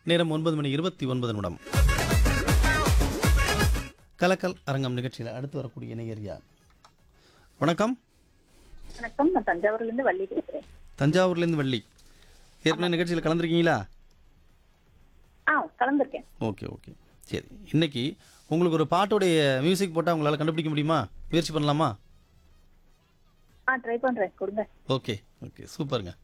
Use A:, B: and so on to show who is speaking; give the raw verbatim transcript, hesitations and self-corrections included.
A: நேரம் ஒன்பது மணி இருபத்தி ஒன்பது நிமிடம். கலக்கல் அரங்கம் நிகழ்ச்சியில் அடுத்து வரக்கூடிய இணையர் யார்? வணக்கம்.
B: வணக்கம், நான் தஞ்சாவூர்ல இருந்து வள்ளி பேசுறேன்.
A: தஞ்சாவூர்லேருந்து வள்ளி. ஏற்கனவே நிகழ்ச்சியில் கலந்துருக்கீங்களா?
B: ஆ, கலந்துருக்கேன்.
A: ஓகே ஓகே சரி. இன்னைக்கு உங்களுக்கு ஒரு பாட்டுடைய மியூசிக் போட்டால் உங்களால் கண்டுபிடிக்க முடியுமா? முயற்சி பண்ணலாமா?
B: ஆ, ட்ரை பண்றேன், கொடுங்க.
A: ஓகே ஓகே சூப்பருங்க.